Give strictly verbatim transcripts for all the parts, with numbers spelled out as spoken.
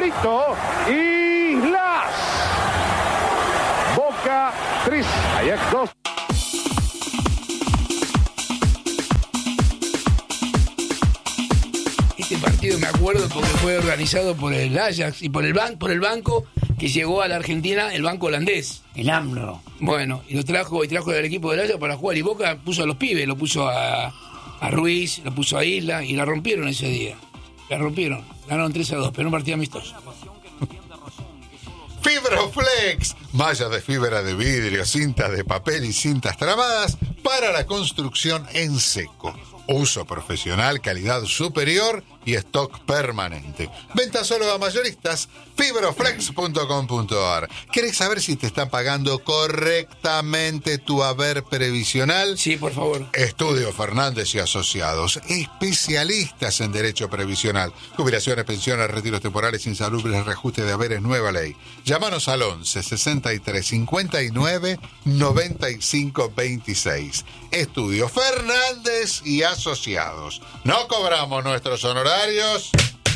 Listo. Islas. Boca tres, Ajax dos. Este partido me acuerdo porque fue organizado por el Ajax y por el, ban por el banco que llegó a la Argentina, el banco holandés. El AMLO. Bueno, y lo trajo y trajo del equipo del Ajax para jugar. Y Boca puso a los pibes, lo puso a, a Ruiz, lo puso a Isla y la rompieron ese día. La rompieron. Ganaron tres a dos, pero un partido amistoso. Fibroflex, mallas de fibra de vidrio, cintas de papel y cintas tramadas para la construcción en seco. Uso profesional, calidad superior y stock permanente. Venta solo a mayoristas. Fibroflex punto com punto a r. ¿Querés saber si te están pagando correctamente tu haber previsional? Sí, por favor. Estudio Fernández y Asociados, especialistas en derecho previsional, jubilaciones, pensiones, retiros temporales, insalubres, reajuste de haberes, nueva ley. Llámanos al once sesenta y tres cincuenta y nueve noventa y cinco veintiséis. Estudio Fernández y Asociados. No cobramos nuestros honorarios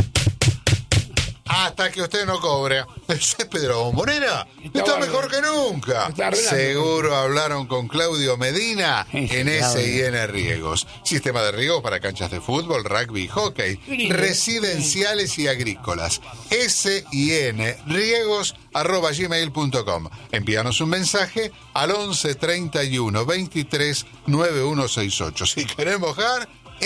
hasta que usted no cobre. El césped de la Bombonera está, está mejor que nunca. Seguro hablaron con Claudio Medina en S I N Riegos. Sistema de riego para canchas de fútbol, rugby y hockey, residenciales y agrícolas. S I N Riegos arroba gmail punto com. Envíanos un mensaje al once treinta y uno veintitrés noventa y uno sesenta y ocho. Si querés mojar,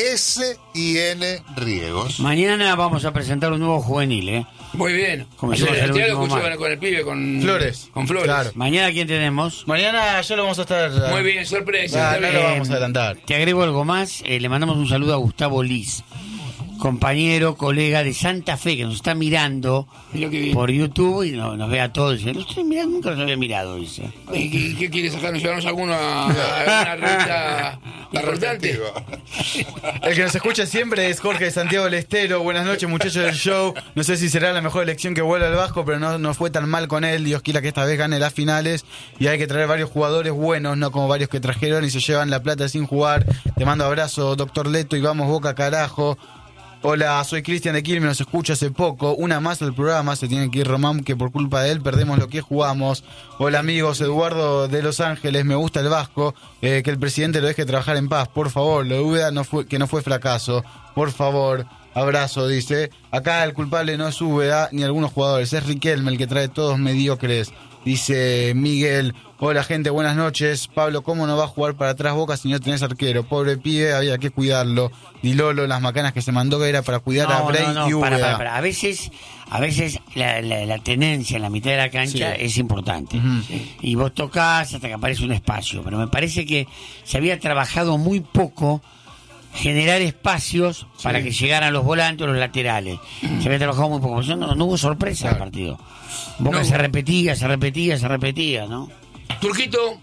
S I N Riegos. Mañana vamos a presentar un nuevo juvenil, ¿eh? Muy bien. Como Ayer, hicimos el ayer lo último escuché con el pibe, con Flores. Con Flores. Claro. Mañana, ¿quién tenemos? Mañana ya lo vamos a estar. Muy bien, sorpresa. Ah, no lo vamos a adelantar. Te agrego algo más. Eh, le mandamos un saludo a Gustavo Liz, compañero, colega de Santa Fe, que nos está mirando por YouTube y no, nos ve a todos. Dice, lo estoy mirando, nunca los había mirado, dice. ¿Y qué, qué quiere sacarnos? ¿Llevarnos alguno a, a una ruta importante? El que nos escucha siempre es Jorge de Santiago del Estero. Buenas noches, muchachos del show. No sé si será la mejor elección que vuelva al Vasco, pero no, no fue tan mal con él. Dios quiera que esta vez gane las finales. Y hay que traer varios jugadores buenos, no como varios que trajeron y se llevan la plata sin jugar. Te mando abrazo, doctor Leto, y vamos Boca carajo. Hola, soy Cristian de Quilmes, nos escucha hace poco. Una más del programa, se tiene que ir Román, que por culpa de él perdemos lo que jugamos. Hola amigos, Eduardo de Los Ángeles, me gusta el Vasco, eh, que el presidente lo deje trabajar en paz, por favor. Lo de Úbeda no fue, que no fue fracaso, por favor. Abrazo, dice. Acá el culpable no es Úbeda ni algunos jugadores, es Riquelme el que trae todos mediocres. Dice Miguel, hola gente, buenas noches. Pablo, ¿cómo no va a jugar para atrás Boca si no tenés arquero? Pobre pibe, había que cuidarlo. Y Lolo, las macanas que se mandó que era para cuidar no, a Bray no, no, y Úbeda. Para, para, para. A veces, a veces la, la, la tenencia en la mitad de la cancha sí. es importante. Uh-huh. Y vos tocás hasta que aparece un espacio. Pero me parece que se había trabajado muy poco generar espacios sí. para que llegaran los volantes o los laterales. Se había trabajado muy poco. No, no hubo sorpresa en claro. el partido. Boca no. se repetía, se repetía, se repetía, ¿no? Turquito.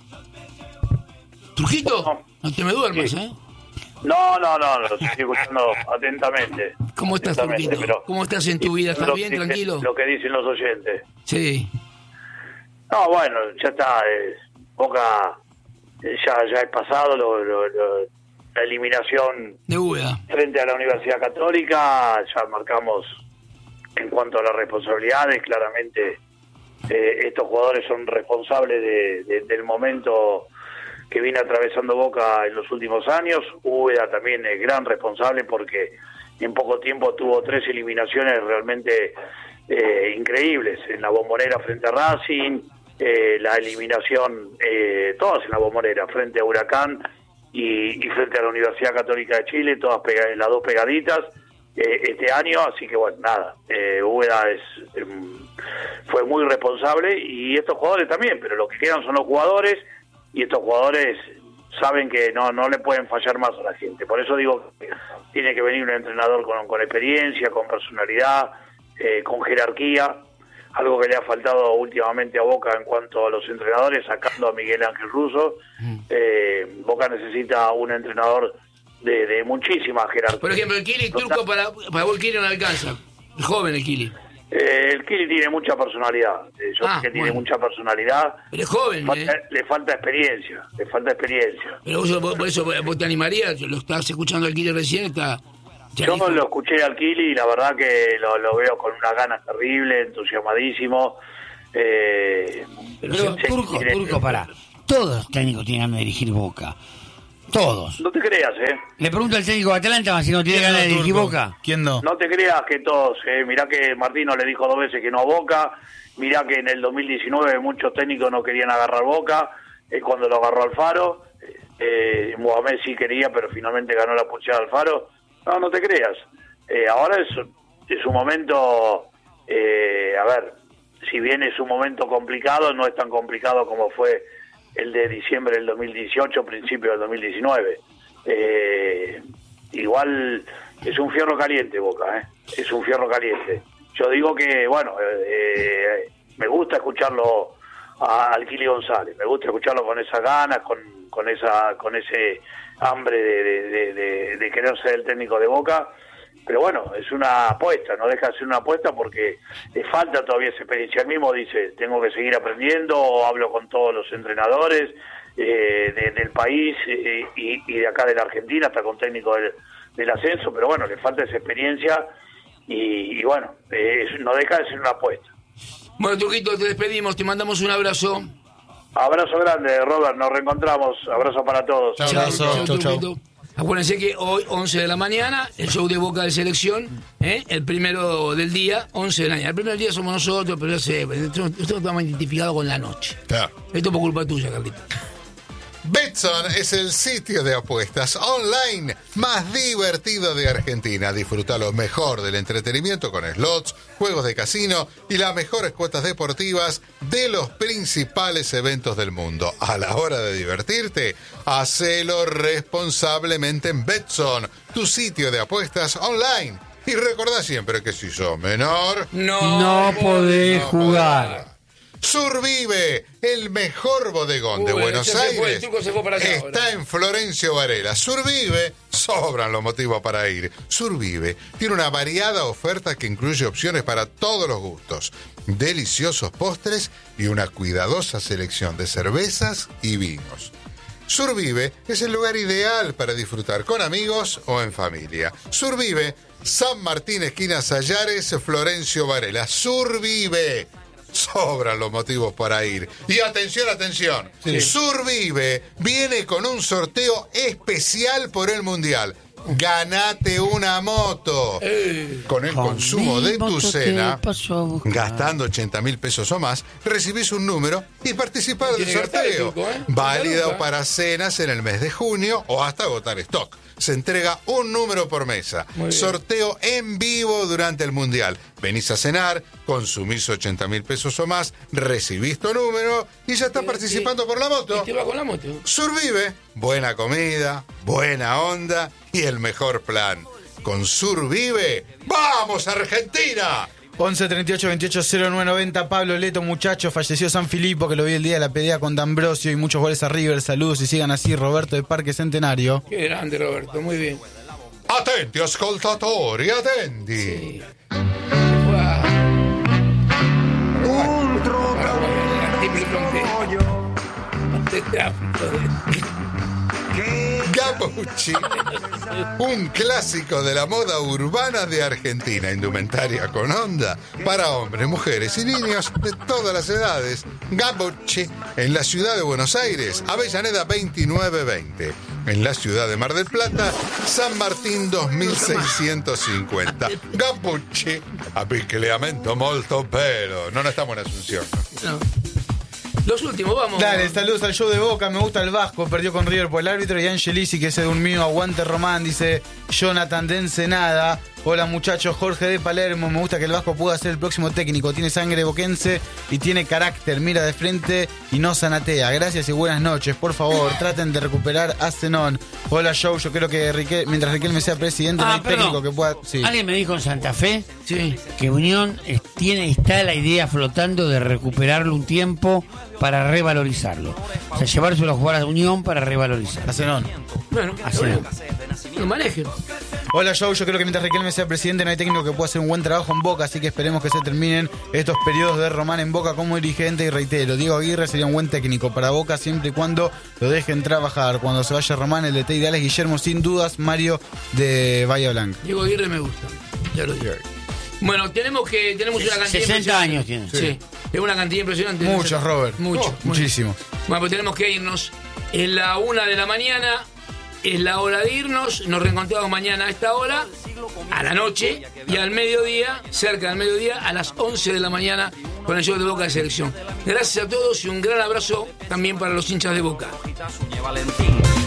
Turquito, no te me duermas, sí. ¿eh? No, no, no, lo estoy escuchando atentamente. ¿Cómo estás, atentamente, Turquito? ¿Cómo estás en tu vida? ¿Estás bien, dicen, tranquilo? Lo que dicen los oyentes. Sí. No, bueno, ya está. Eh, Boca eh, ya, ya es pasado lo, lo, lo, la eliminación de Úbeda frente a la Universidad Católica. Ya marcamos en cuanto a las responsabilidades, claramente eh, estos jugadores son responsables de, de, del momento que viene atravesando Boca en los últimos años. Úbeda también es gran responsable porque en poco tiempo tuvo tres eliminaciones realmente eh, increíbles, en la Bombonera frente a Racing, eh, la eliminación, eh, todas en la Bombonera, frente a Huracán y, y frente a la Universidad Católica de Chile, todas pega, las dos pegaditas. Este año, así que bueno, nada, eh, Úbeda es, eh, fue muy responsable y estos jugadores también, pero lo que quedan son los jugadores y estos jugadores saben que no no le pueden fallar más a la gente. Por eso digo que tiene que venir un entrenador con, con experiencia, con personalidad, eh, con jerarquía, algo que le ha faltado últimamente a Boca en cuanto a los entrenadores, sacando a Miguel Ángel Russo. eh, Boca necesita un entrenador de, de muchísima jerarquía. Por ejemplo, el Kili Turco para, para vos el Kili no alcanza. El joven el Kili. Eh, el Kili tiene mucha personalidad. Eh, yo ah, sé que tiene bueno. mucha personalidad. Pero es joven, falta, ¿eh? Le falta experiencia. Le falta experiencia. Pero vos, vos, vos, eso, vos te animarías, lo estás escuchando al Kili recién, está Yo lo escuché al Kili y la verdad que lo, lo veo con unas ganas terribles, entusiasmadísimo. Eh, Pero, pero Turco, Turco, pará. Todos los técnicos tienen ganas de dirigir Boca. Todos. No te creas, ¿eh? Le pregunto al técnico de Atlanta si no tiene ganas de dirigir Boca. ¿Quién no? No te creas que todos, ¿eh? Mirá que Martino le dijo dos veces que no a Boca. Mirá que en el dos mil diecinueve muchos técnicos no querían agarrar Boca. Eh, cuando lo agarró Alfaro. Eh, Mohamed sí quería, pero finalmente ganó la pulseada Alfaro. No, no te creas. Eh, ahora es, es un momento... Eh, a ver, si bien es un momento complicado, no es tan complicado como fue el de diciembre del dos mil dieciocho, principio del dos mil diecinueve. Eh, igual es un fierro caliente, Boca, ¿eh? Es un fierro caliente. Yo digo que, bueno, eh, me gusta escucharlo a, al Kili González, me gusta escucharlo con esas ganas, con, con esa con ese hambre de, de, de, de querer ser el técnico de Boca. Pero bueno, es una apuesta, no deja de ser una apuesta porque le falta todavía esa experiencia. Él mismo dice, tengo que seguir aprendiendo, hablo con todos los entrenadores eh, de, del país eh, y, y de acá de la Argentina, hasta con técnico del, del ascenso, pero bueno, le falta esa experiencia y, y bueno, eh, no deja de ser una apuesta. Bueno, Turquito, te despedimos, te mandamos un abrazo. Abrazo grande, Robert, nos reencontramos, abrazo para todos. Chao, chao, chao, chao. Acuérdense que hoy, once de la mañana, el show de Boca de Selección, ¿eh? El primero del día, once de la mañana. El primer día somos nosotros, pero ya sé, nosotros estamos identificados con la noche. Claro. Esto por culpa tuya, Carlito. Betson es el sitio de apuestas online más divertido de Argentina. Disfruta lo mejor del entretenimiento con slots, juegos de casino y las mejores cuotas deportivas de los principales eventos del mundo. A la hora de divertirte, hacelo responsablemente en Betson, tu sitio de apuestas online. Y recordá siempre que si sos menor, no, no podés no jugar. jugar. Survive, el mejor bodegón Uy, de Buenos se Aires, fue, el truco se fue para allá está ahora. en Florencio Varela. Survive, sobran los motivos para ir. Survive tiene una variada oferta que incluye opciones para todos los gustos, deliciosos postres y una cuidadosa selección de cervezas y vinos. Survive es el lugar ideal para disfrutar con amigos o en familia. Survive, San Martín, esquina Sallares, Florencio Varela. Survive. Sobran los motivos para ir. Y atención, atención. Sí. Survive viene con un sorteo especial por el Mundial. Ganate una moto. Eh, con el con consumo de tu cena, gastando ochenta mil pesos o más, recibís un número y participás del sorteo. Truco, ¿eh? Válido para cenas en el mes de junio o hasta agotar stock. Se entrega un número por mesa. Sorteo en vivo durante el Mundial. Venís a cenar, consumís ochenta mil pesos o más, recibís tu número y ya estás participando por la moto. Y te va con la moto. Survive, buena comida, buena onda y el mejor plan. Con Survive, ¡vamos Argentina! once treinta y ocho veintiocho cero nueve noventa. Pablo Leto, muchacho, falleció San Filipo, que lo vi el día de la pelea con D'Ambrosio y muchos goles a River. Saludos y sigan así. Roberto de Parque Centenario. Qué grande, Roberto, muy bien. Attenti ascoltatori, attenti. Sí. Un Gabucci, un clásico de la moda urbana de Argentina, indumentaria con onda para hombres, mujeres y niños de todas las edades. Gabucci, en la ciudad de Buenos Aires, Avellaneda veintinueve veinte. En la ciudad de Mar del Plata, San Martín dos mil seiscientos cincuenta. Gabucci, abbigliamento molto bello. No, no estamos en Asunción. No. Los últimos, vamos. Dale, saludos al show de Boca, me gusta el Vasco, perdió con River por el árbitro. Y Angelisi, que se durmió, aguante Román, dice Jonathan de Ensenada. Hola muchachos, Jorge de Palermo, me gusta que el Vasco pueda ser el próximo técnico. Tiene sangre boquense y tiene carácter, mira de frente y no zanatea. Gracias y buenas noches, por favor, traten de recuperar a Zenón. Hola show, yo creo que Riquel, mientras Riquelme sea presidente, ah, no hay perdón. técnico que pueda... Sí. Alguien me dijo en Santa Fe sí. que Unión es, tiene, está la idea flotando de recuperarlo un tiempo para revalorizarlo. O sea, llevárselo a jugar a Unión para revalorizarlo. A Zenón. Bueno, a Zenón. Lo manejen. Hola Joe, yo creo que mientras Riquelme sea presidente no hay técnico que pueda hacer un buen trabajo en Boca, así que esperemos que se terminen estos periodos de Román en Boca como dirigente. Y reitero, Diego Aguirre sería un buen técnico para Boca siempre y cuando lo dejen trabajar. Cuando se vaya Román, el D T ideal es Guillermo, sin dudas, Mario de Bahía Blanca. Diego Aguirre me gusta, ya lo digo. Bueno, tenemos que tenemos una cantidad sesenta años tiene. Sí, sí. Es una cantidad impresionante. Muchos, Robert. Muchos. Oh, muchísimos. Bueno, pues tenemos que irnos. En la una de la mañana es la hora de irnos. Nos reencontramos mañana a esta hora, a la noche, y al mediodía, cerca del mediodía, a las once de la mañana, con el show de Boca de Selección. Gracias a todos y un gran abrazo también para los hinchas de Boca.